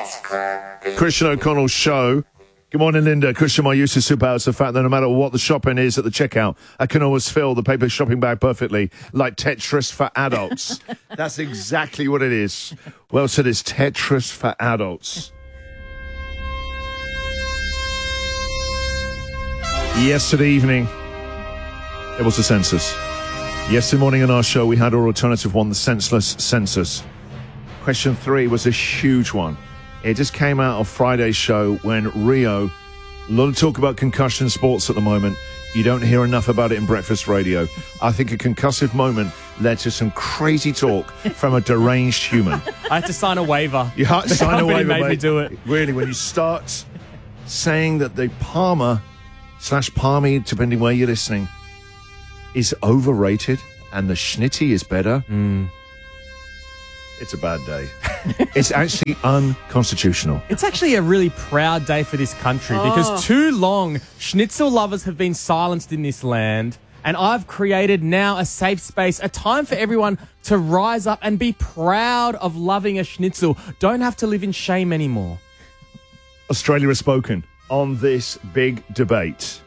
Christian O'Connell Show. Good morning, Linda. Christian, my use of superpower is the fact that no matter what the shopping is at the checkout, I can always fill the paper shopping bag perfectly, like Tetris for adults. That's exactly what it is. Well said, it's Tetris for adults. Yesterday evening, it was the census. Yesterday morning on our show, we had our alternative one, the senseless census. Question 3 was a huge one. It just came out of Friday's show when Rio, a lot of talk about concussion sports at the moment. You don't hear enough about it in breakfast radio. I think a concussive moment led to some crazy talk from a deranged human. I had to sign a waiver. You had to sign a waiver, made mate. me do it. Really, when you start saying that the Palmer/Palmy, depending where you're listening, is overrated and the Schnitty is better, it's a bad day. It's actually unconstitutional. It's actually a really proud day for this country because too long schnitzel lovers have been silenced in this land, and I've created now a safe space, a time for everyone to rise up and be proud of loving a schnitzel. Don't have to live in shame anymore. Australia has spoken on this big debate.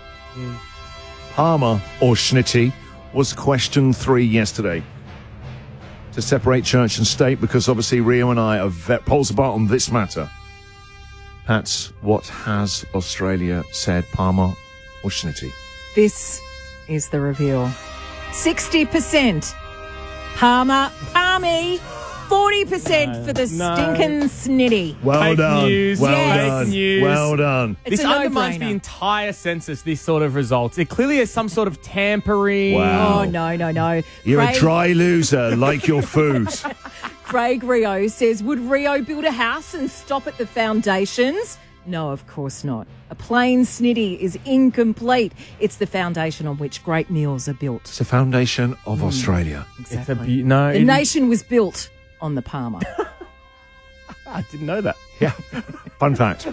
Palmer or Schnitty was question 3 yesterday. To separate church and state, because obviously Rio and I are poles apart on this matter. Pats, what has Australia said, Palmer or Schnitty? This is the reveal. 60% Palmy, 40% for the stinking Snitty. Well Fake done. news. Well Yes. done. Fake news. Well done. It's This a undermines no-brainer. the entire census, this sort of results. It clearly is some sort of tampering. Wow. Oh, no. You're Craig, a dry loser, like your food. Craig Rio says, would Rio build a house and stop at the foundations? No, of course not. A plain Snitty is incomplete. It's the foundation on which great meals are built. It's the foundation of Australia. Exactly. No, The nation was built on the Palmer. I didn't know that. Yeah. Fun fact.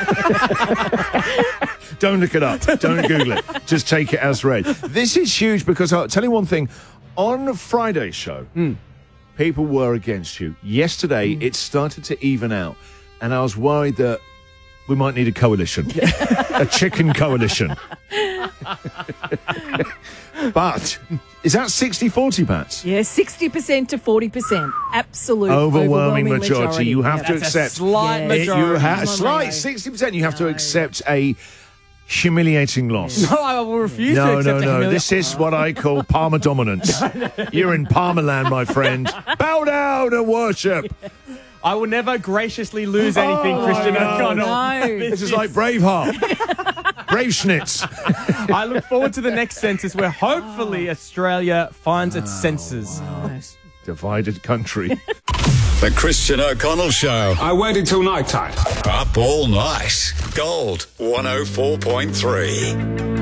Don't look it up. Don't Google it. Just take it as read. This is huge because I'll tell you one thing. On Friday's show, people were against you. Yesterday, it started to even out. And I was worried that we might need a coalition. A chicken coalition. But is that 60-40, Pats? Yeah, 60% to 40%. Absolute Overwhelming majority. You have to That's accept. a slight Yeah. majority. You have Come on, slight Rio. 60%. You have to accept a humiliating loss. No, I will refuse to No. accept a This is what I call Palmer dominance. You're in Palmerland, my friend. Bow down and worship. I will never graciously lose anything, Christian O'Connell. no. This is like Braveheart. Brave Schnitz. I look forward to the next census where hopefully Australia finds its senses. Divided country. The Christian O'Connell Show. I waited till night time. Up all night. Gold 104.3.